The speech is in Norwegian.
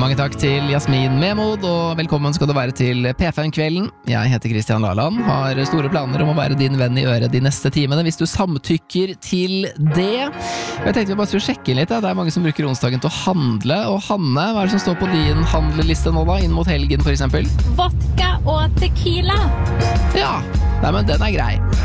Mange takk til Jasmin Memod, og velkommen skal du være til P5-kvelden. Jeg heter Kristian Laland, har store planer om å være din venn i øret de neste timene, hvis du samtykker til det. Jeg tenkte vi bare skulle sjekke litt, det er mange som bruker onsdagen til å handle, og Hanne, hva er det som står på din handleliste nå da, inn mot helgen for eksempel? Vodka og tequila. Ja, nei, men den er grei.